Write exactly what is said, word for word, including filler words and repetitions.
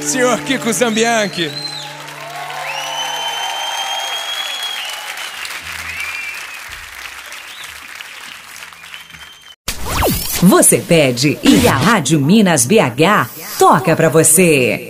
senhor Kiko Zambianchi. Você pede e a Rádio Minas B H toca pra você.